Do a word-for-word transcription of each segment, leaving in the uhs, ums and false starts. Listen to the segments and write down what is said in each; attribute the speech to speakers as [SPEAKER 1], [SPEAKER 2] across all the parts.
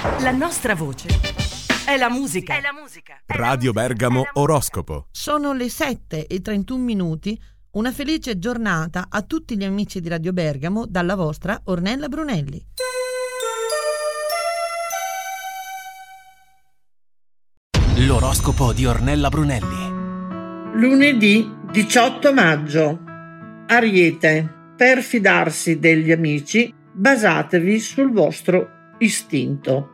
[SPEAKER 1] La nostra voce è la musica. È la musica.
[SPEAKER 2] Radio Bergamo Oroscopo.
[SPEAKER 3] Sono le sette e trentuno minuti. Una felice giornata a tutti gli amici di Radio Bergamo dalla vostra Ornella Brunelli.
[SPEAKER 4] L'oroscopo di Ornella Brunelli.
[SPEAKER 5] Lunedì diciotto maggio. Ariete. Per fidarsi degli amici, basatevi sul vostro istinto.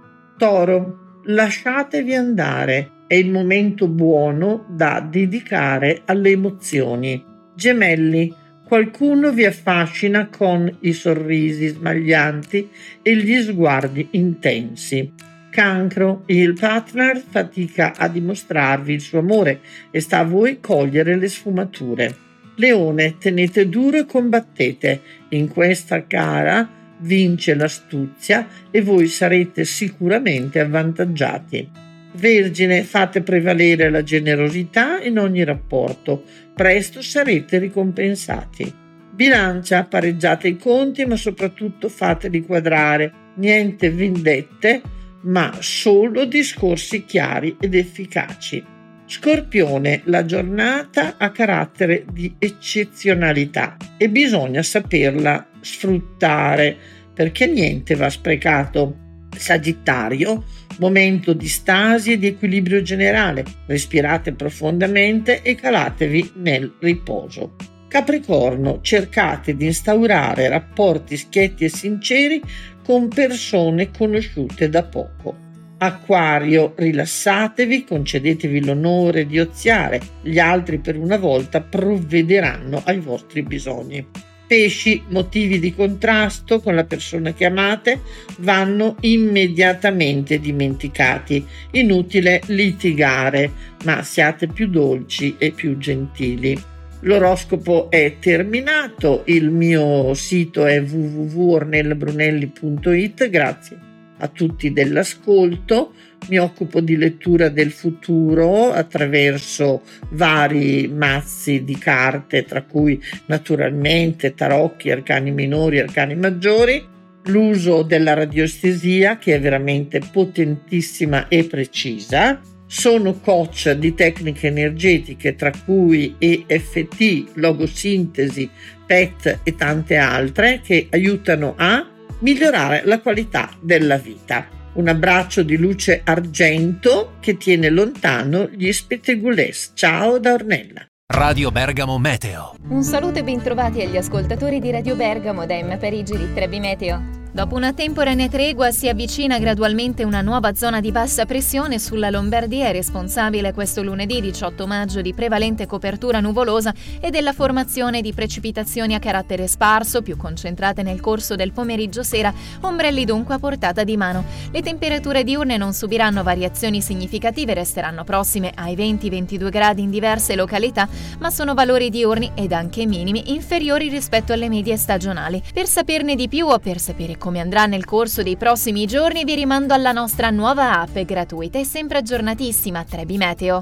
[SPEAKER 5] Toro. Lasciatevi andare. È il momento buono da dedicare alle emozioni. Gemelli. Qualcuno vi affascina con i sorrisi smaglianti e gli sguardi intensi. Cancro. Il partner fatica a dimostrarvi il suo amore e sta a voi cogliere le sfumature. Leone. Tenete duro e combattete. In questa gara vince l'astuzia e voi sarete sicuramente avvantaggiati. Vergine. Fate prevalere la generosità in ogni rapporto. Presto sarete ricompensati. Bilancia. Pareggiate i conti, ma soprattutto fateli quadrare. Niente vendette, ma solo discorsi chiari ed efficaci. Scorpione. La giornata ha carattere di eccezionalità e bisogna saperla sfruttare perché niente va sprecato. Sagittario. Momento di stasi e di equilibrio generale. Respirate profondamente e calatevi nel riposo. Capricorno. Cercate di instaurare rapporti schietti e sinceri con persone conosciute da poco. Acquario. Rilassatevi, concedetevi l'onore di oziare. Gli altri per una volta provvederanno ai vostri bisogni. Pesci. Motivi di contrasto con la persona che amate vanno immediatamente dimenticati. Inutile litigare, ma siate più dolci e più gentili. L'oroscopo è terminato, il mio sito è w w w punto ornella brunelli punto i t. Grazie a tutti dell'ascolto. Mi occupo di lettura del futuro attraverso vari mazzi di carte, tra cui naturalmente tarocchi, arcani minori, arcani maggiori, l'uso della radioestesia che è veramente potentissima e precisa. Sono coach di tecniche energetiche tra cui E F T, logosintesi, P E T e tante altre che aiutano a migliorare la qualità della vita. Un abbraccio di luce argento che tiene lontano gli spettegulés. Ciao da Ornella.
[SPEAKER 4] Radio Bergamo Meteo.
[SPEAKER 6] Un saluto e bentrovati agli ascoltatori di Radio Bergamo da M Parigi di Trebi Meteo. Dopo una temporanea tregua si avvicina gradualmente una nuova zona di bassa pressione sulla Lombardia, responsabile questo lunedì diciotto maggio di prevalente copertura nuvolosa e della formazione di precipitazioni a carattere sparso, più concentrate nel corso del pomeriggio-sera, ombrelli dunque a portata di mano. Le temperature diurne non subiranno variazioni significative, resteranno prossime ai venti ventidue gradi in diverse località, ma sono valori diurni ed anche minimi inferiori rispetto alle medie stagionali. Per saperne di più o per sapere come andrà nel corso dei prossimi giorni vi rimando alla nostra nuova app gratuita e sempre aggiornatissima Trebi Meteo.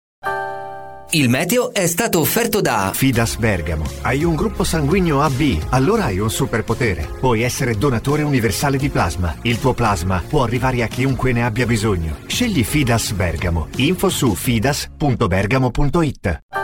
[SPEAKER 7] Il meteo è stato offerto da
[SPEAKER 8] Fidas Bergamo. Hai un gruppo sanguigno A B, allora hai un superpotere. Puoi essere donatore universale di plasma. Il tuo plasma può arrivare a chiunque ne abbia bisogno. Scegli Fidas Bergamo. Info su fidas punto bergamo punto i t.